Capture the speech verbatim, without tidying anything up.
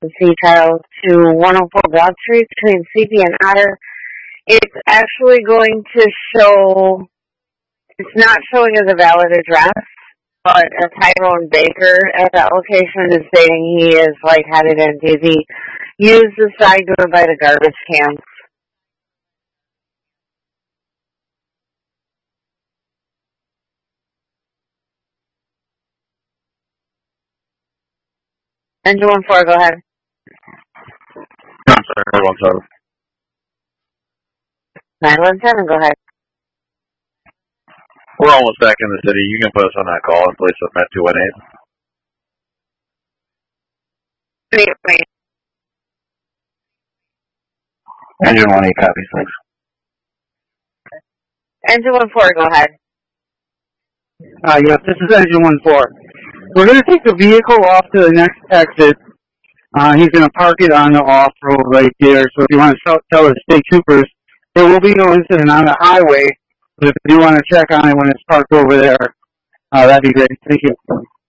Sea Tiles to one oh four Broad Street between C P and Otter. It's actually going to show, it's not showing as a valid address, but a Tyrone Baker at that location is stating he is lightheaded and dizzy. Use the side door by the garbage cans. Engine one four, go ahead. I'm sorry, nine one seven. nine one seven, go ahead. We're almost back in the city. You can put us on that call and place us at two one eight. Wait, wait. Engine one eight copies, thanks. Engine one four, go ahead. Uh, yes, this is Engine one four. We're going to take the vehicle off to the next exit. Uh, he's going to park it on the off-road right there. So if you want to tell, tell the state troopers, there will be no incident on the highway. But if you want to check on it when it's parked over there, uh, that'd be great. Thank you.